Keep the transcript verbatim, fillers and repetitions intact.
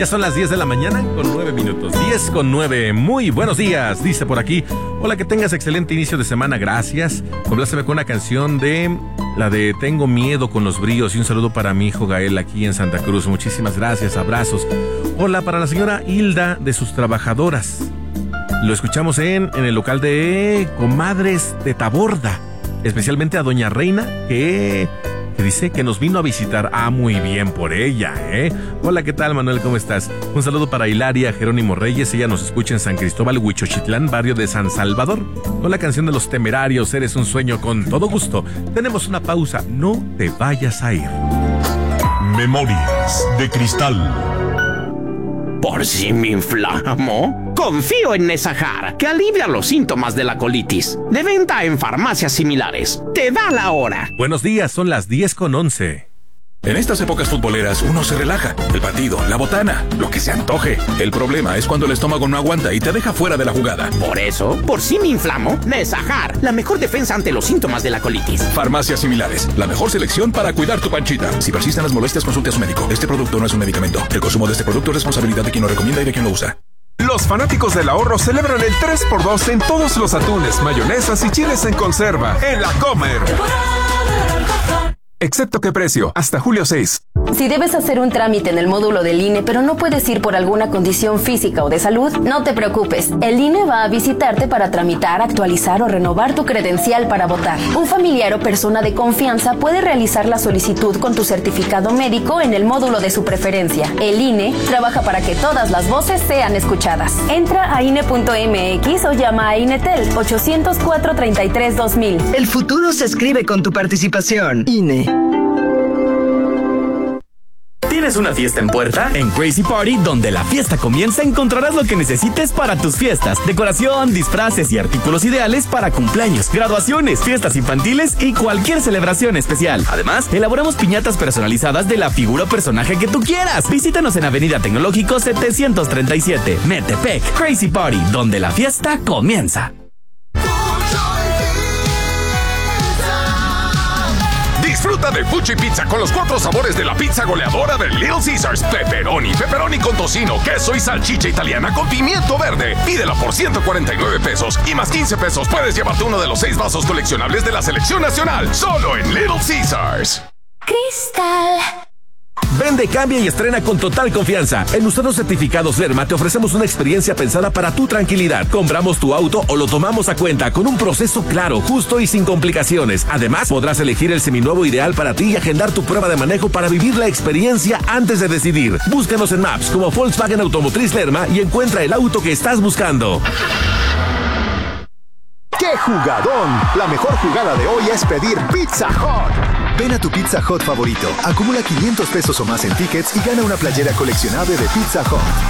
Ya son las diez de la mañana con nueve minutos. diez con nueve. Muy buenos días, dice por aquí. Hola, que tengas excelente inicio de semana, gracias. Compláceme con una canción de la de Tengo Miedo con los Bríos y un saludo para mi hijo Gael aquí en Santa Cruz. Muchísimas gracias, abrazos. Hola para la señora Hilda de sus trabajadoras. Lo escuchamos en, en el local de Comadres de Taborda. Especialmente a doña Reina, que... que dice que nos vino a visitar. Ah, muy bien por ella, ¿eh? Hola, ¿qué tal, Manuel? ¿Cómo estás? Un saludo para Hilaria Jerónimo Reyes. Ella nos escucha en San Cristóbal, Huichochitlán, barrio de San Salvador. Con la canción de Los Temerarios, Eres un Sueño, con todo gusto. Tenemos una pausa. No te vayas a ir. Memorias de Cristal. ¿Por si me inflamo? Confío en Nesajar, que alivia los síntomas de la colitis. De venta en farmacias similares. Te da la hora. Buenos días, son las diez con once. En estas épocas futboleras uno se relaja. El partido, la botana, lo que se antoje. El problema es cuando el estómago no aguanta y te deja fuera de la jugada. Por eso, por si me inflamo, Nesajar, la mejor defensa ante los síntomas de la colitis. Farmacias similares, la mejor selección para cuidar tu panchita. Si persisten las molestias, consulte a su médico. Este producto no es un medicamento. El consumo de este producto es responsabilidad de quien lo recomienda y de quien lo usa. Los fanáticos del ahorro celebran el tres por dos en todos los atunes, mayonesas y chiles en conserva en La Comer. Excepto qué precio, hasta julio seis. Si debes hacer un trámite en el módulo del I N E, pero no puedes ir por alguna condición física o de salud, no te preocupes. El I N E va a visitarte para tramitar, actualizar o renovar tu credencial para votar. Un familiar o persona de confianza puede realizar la solicitud con tu certificado médico en el módulo de su preferencia. El I N E trabaja para que todas las voces sean escuchadas. Entra a I N E punto M X o llama a INETEL ocho cero cuatro, treinta y tres, dos mil. El futuro se escribe con tu participación. I N E. ¿Tienes una fiesta en puerta? En Crazy Party, donde la fiesta comienza, encontrarás lo que necesites para tus fiestas. Decoración, disfraces y artículos ideales para cumpleaños, graduaciones, fiestas infantiles y cualquier celebración especial. Además, elaboramos piñatas personalizadas de la figura o personaje que tú quieras. Visítanos en Avenida Tecnológico setecientos treinta y siete, Metepec. Crazy Party, donde la fiesta comienza. Disfruta de Fuchi Pizza con los cuatro sabores de la pizza goleadora de Little Caesars. Pepperoni, pepperoni con tocino, queso y salchicha italiana con pimiento verde. Pídela por ciento cuarenta y nueve pesos y más quince pesos puedes llevarte uno de los seis vasos coleccionables de la selección nacional. Solo en Little Caesars. Cristal. Vende, cambia y estrena con total confianza. En Usados Certificados Lerma te ofrecemos una experiencia pensada para tu tranquilidad. Compramos tu auto o lo tomamos a cuenta con un proceso claro, justo y sin complicaciones. Además, podrás elegir el seminuevo ideal para ti y agendar tu prueba de manejo para vivir la experiencia antes de decidir. Búscanos en Maps como Volkswagen Automotriz Lerma y encuentra el auto que estás buscando. ¡Qué jugadón! La mejor jugada de hoy es pedir Pizza Hut. Ven a tu Pizza Hut favorito, acumula quinientos pesos o más en tickets y gana una playera coleccionable de Pizza Hut.